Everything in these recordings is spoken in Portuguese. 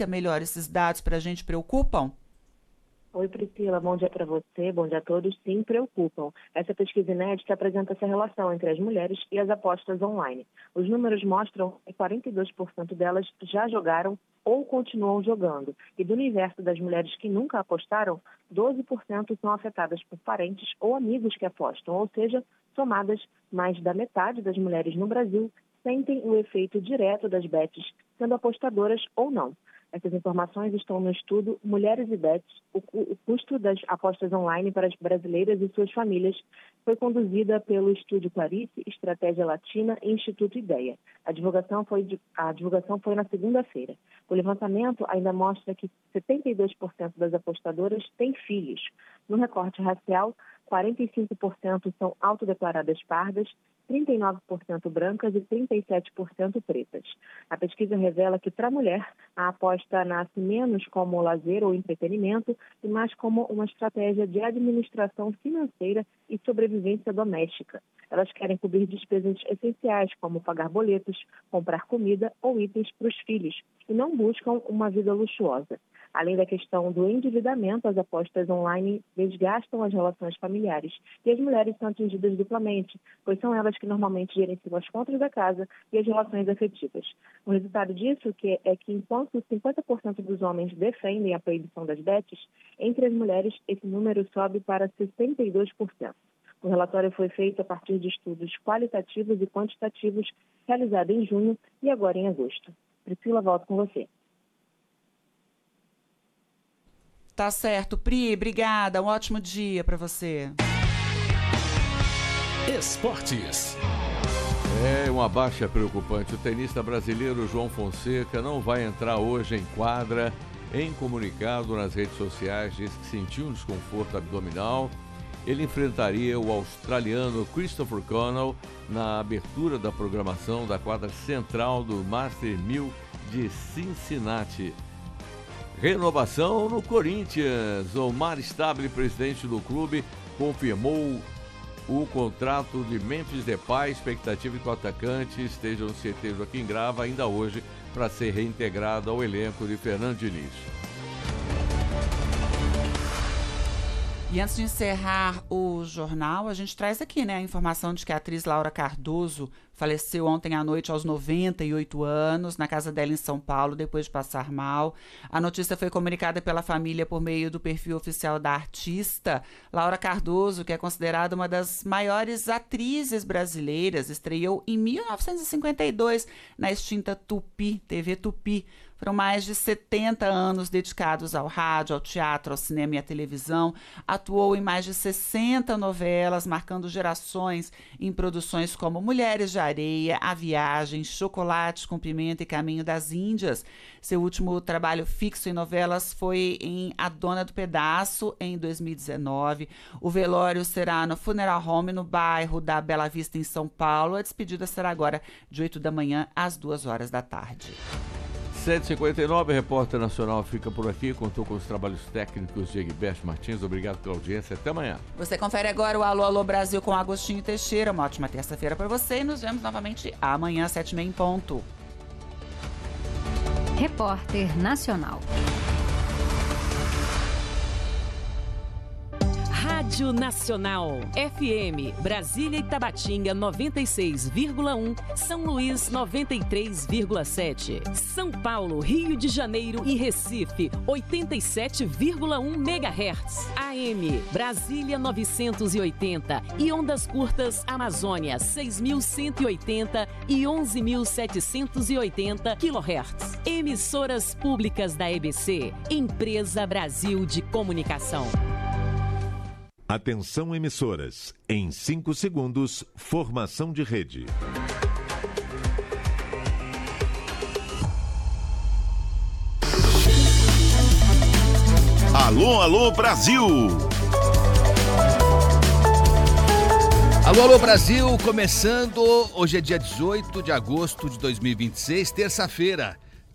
explica melhor esses dados para a gente, preocupam? Oi, Priscila, bom dia para você, bom dia a todos. Sim, preocupam. Essa pesquisa inédita apresenta essa relação entre as mulheres e as apostas online. Os números mostram que 42% delas já jogaram ou continuam jogando. E do universo das mulheres que nunca apostaram, 12% são afetadas por parentes ou amigos que apostam, ou seja, somadas, mais da metade das mulheres no Brasil sentem o efeito direto das bets, sendo apostadoras ou não. Essas informações estão no estudo Mulheres e Bets, o custo das apostas online para as brasileiras e suas famílias. Foi conduzida pelo Estúdio Clarice, Estratégia Latina e Instituto Ideia. A divulgação foi na segunda-feira. O levantamento ainda mostra que 72% das apostadoras têm filhos. No recorte racial, 45% são autodeclaradas pardas, 39% brancas e 37% pretas. A pesquisa revela que, para a mulher, a aposta nasce menos como lazer ou entretenimento e mais como uma estratégia de administração financeira e sobrevivência doméstica. Elas querem cobrir despesas essenciais, como pagar boletos, comprar comida ou itens para os filhos, e não buscam uma vida luxuosa. Além da questão do endividamento, as apostas online desgastam as relações familiares e as mulheres são atingidas duplamente, pois são elas que normalmente gerenciam as contas da casa e as relações afetivas. O resultado disso é que enquanto 50% dos homens defendem a proibição das bets, entre as mulheres esse número sobe para 62%. O relatório foi feito a partir de estudos qualitativos e quantitativos realizados em junho e agora em agosto. Priscila, volto com você. Tá certo. Pri, obrigada. Um ótimo dia para você. Esportes. É uma baixa preocupante. O tenista brasileiro João Fonseca não vai entrar hoje em quadra. Em comunicado nas redes sociais, diz que sentiu um desconforto abdominal. Ele enfrentaria o australiano Christopher Connell na abertura da programação da quadra central do Master 1000 de Cincinnati. Renovação no Corinthians. Omar Stabile, presidente do clube, confirmou o contrato de Memphis Depay. Expectativa de que o atacante esteja no CT Joaquim Grava ainda hoje para ser reintegrado ao elenco de Fernando Diniz. E antes de encerrar o jornal, a gente traz aqui, a informação de que a atriz Laura Cardoso faleceu ontem à noite aos 98 anos, na casa dela em São Paulo, depois de passar mal. A notícia foi comunicada pela família por meio do perfil oficial da artista. Laura Cardoso, que é considerada uma das maiores atrizes brasileiras, estreou em 1952 na extinta Tupi, TV Tupi. Foram mais de 70 anos dedicados ao rádio, ao teatro, ao cinema e à televisão. Atuou em mais de 60 novelas, marcando gerações em produções como Mulheres de Areia, A Viagem, Chocolate com Pimenta e Caminho das Índias. Seu último trabalho fixo em novelas foi em A Dona do Pedaço, em 2019. O velório será no Funeral Home, no bairro da Bela Vista, em São Paulo. A despedida será agora de 8 da manhã às 2 horas da tarde. 7h59, repórter nacional fica por aqui, contou com os trabalhos técnicos de Egberto Martins. Obrigado pela audiência, até amanhã. Você confere agora o Alô Alô Brasil com Agostinho Teixeira. Uma ótima terça-feira para você e nos vemos novamente amanhã, 7h30 em ponto. Repórter Nacional. Rádio Nacional, FM, Brasília e Tabatinga 96,1, São Luís 93,7, São Paulo, Rio de Janeiro e Recife 87,1 MHz, AM, Brasília 980 e ondas curtas Amazônia 6.180 e 11.780 kHz. Emissoras públicas da EBC, Empresa Brasil de Comunicação. Atenção emissoras, em 5 segundos, formação de rede. Alô, alô, Brasil! Alô, alô, Brasil, começando, hoje é dia 18 de agosto de 2026, terça-feira.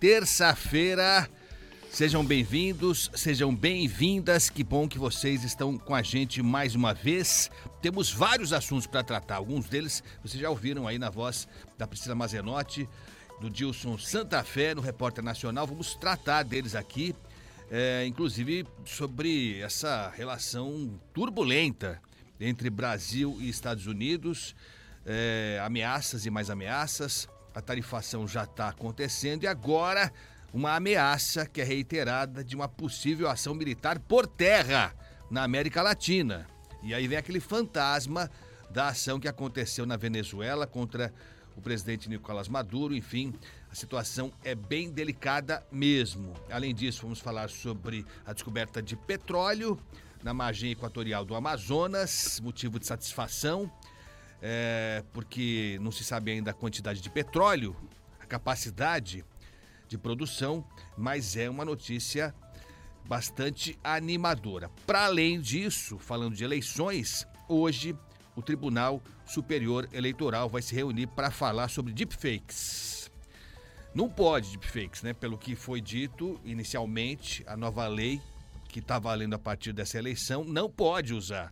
Sejam bem-vindos, sejam bem-vindas, que bom que vocês estão com a gente mais uma vez. Temos vários assuntos para tratar, alguns deles vocês já ouviram aí na voz da Priscila Mazenotti. do Dilson Santa Fé, no Repórter Nacional. Vamos tratar deles aqui, inclusive sobre essa relação turbulenta entre Brasil e Estados Unidos, ameaças e mais ameaças. A tarifação já está acontecendo e agora uma ameaça que é reiterada de uma possível ação militar por terra na América Latina. E aí vem aquele fantasma da ação que aconteceu na Venezuela contra o presidente Nicolás Maduro. Enfim, a situação é bem delicada mesmo. Além disso, vamos falar sobre a descoberta de petróleo na margem equatorial do Amazonas, motivo de satisfação, porque não se sabe ainda a quantidade de petróleo, a capacidade de produção, mas é uma notícia bastante animadora. Para além disso, falando de eleições, hoje o Tribunal Superior Eleitoral vai se reunir para falar sobre deepfakes. Não pode deepfakes, né? Pelo que foi dito inicialmente, a nova lei que está valendo a partir dessa eleição não pode usar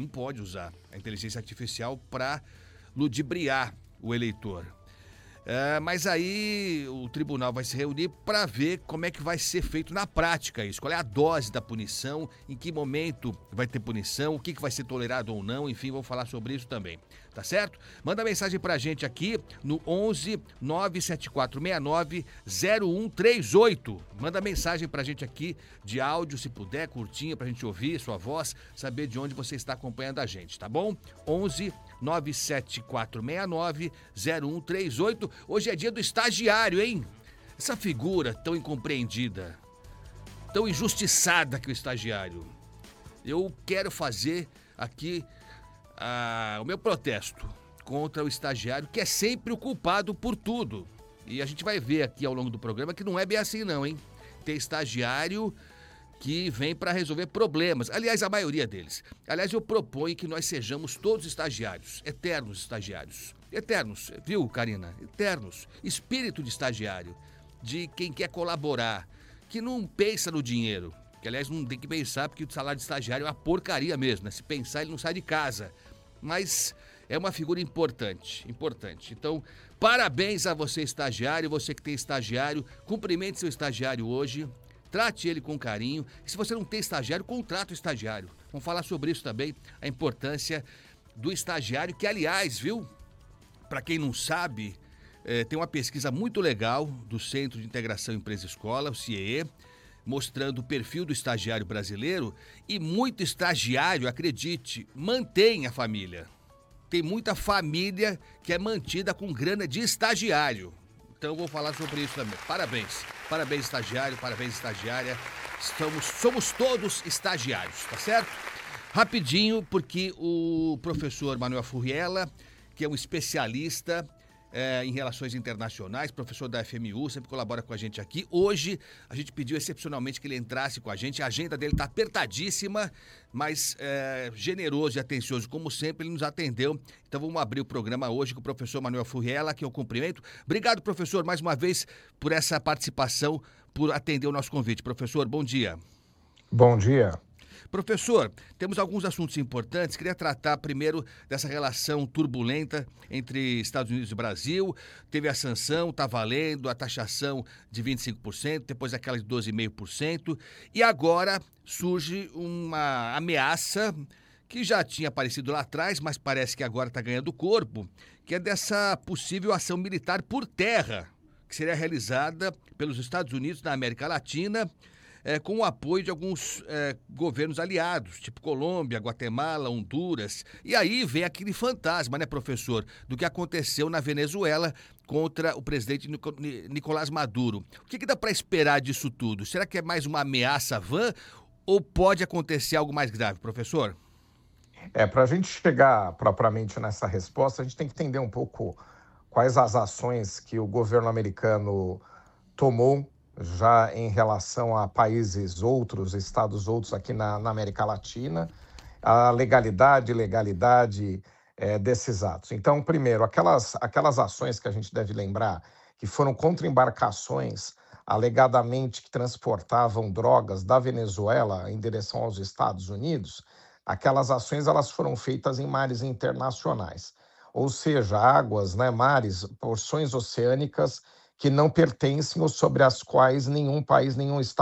a inteligência artificial para ludibriar o eleitor. Mas aí o tribunal vai se reunir para ver como é que vai ser feito na prática isso. Qual é a dose da punição, em que momento vai ter punição, o que vai ser tolerado ou não, enfim, vamos falar sobre isso também, tá certo? Manda mensagem pra gente aqui no 11 97469 0138. Manda mensagem pra gente aqui de áudio, se puder, curtinha, pra gente ouvir sua voz, saber de onde você está acompanhando a gente, tá bom? 11 97469 0138. Hoje é dia do estagiário, hein? Essa figura tão incompreendida, tão injustiçada que o estagiário. Eu quero fazer aqui o meu protesto contra o estagiário, que é sempre o culpado por tudo. E a gente vai ver aqui ao longo do programa que não é bem assim não, hein? Tem estagiário que vem para resolver problemas. Aliás, a maioria deles. Aliás, eu proponho que nós sejamos todos estagiários, eternos estagiários. Eternos, viu, Karina? Eternos. Espírito de estagiário, de quem quer colaborar, que não pensa no dinheiro. Que, aliás, não tem que pensar, porque o salário de estagiário é uma porcaria mesmo, né? Se pensar, ele não sai de casa. Mas é uma figura importante. Então, parabéns a você, estagiário, você que tem estagiário. Cumprimente seu estagiário hoje. Trate ele com carinho. E se você não tem estagiário, contrate o estagiário. Vamos falar sobre isso também, a importância do estagiário, que, aliás, viu, para quem não sabe, tem uma pesquisa muito legal do Centro de Integração Empresa-Escola, o CIEE, mostrando o perfil do estagiário brasileiro, e muito estagiário, acredite, mantém a família. Tem muita família que é mantida com grana de estagiário. Então, vou falar sobre isso também. Parabéns. Parabéns, estagiário. Parabéns, estagiária. Somos todos estagiários, tá certo? Rapidinho, porque o professor Manuel Furriela, que é um especialista em relações internacionais, professor da FMU, sempre colabora com a gente aqui. Hoje, a gente pediu excepcionalmente que ele entrasse com a gente. A agenda dele está apertadíssima, mas generoso e atencioso, como sempre, ele nos atendeu. Então, vamos abrir o programa hoje com o professor Manuel Furriela, que eu cumprimento. Obrigado, professor, mais uma vez, por essa participação, por atender o nosso convite. Professor, bom dia. Bom dia. Professor, temos alguns assuntos importantes. Queria tratar primeiro dessa relação turbulenta entre Estados Unidos e Brasil. Teve a sanção, está valendo, a taxação de 25%, depois aquela de 12,5%. E agora surge uma ameaça que já tinha aparecido lá atrás, mas parece que agora está ganhando corpo, que é dessa possível ação militar por terra, que seria realizada pelos Estados Unidos na América Latina, com o apoio de alguns governos aliados, tipo Colômbia, Guatemala, Honduras. E aí vem aquele fantasma, né, professor, do que aconteceu na Venezuela contra o presidente Nicolás Maduro. O que dá para esperar disso tudo? Será que é mais uma ameaça vã ou pode acontecer algo mais grave, professor? Para a gente chegar propriamente nessa resposta, a gente tem que entender um pouco quais as ações que o governo americano tomou já em relação a países outros, estados outros aqui na América Latina, a legalidade desses atos. Então, primeiro, aquelas ações que a gente deve lembrar, que foram contra embarcações alegadamente que transportavam drogas da Venezuela em direção aos Estados Unidos, aquelas ações elas foram feitas em mares internacionais, ou seja, águas, mares, porções oceânicas que não pertencem ou sobre as quais nenhum país, nenhum Estado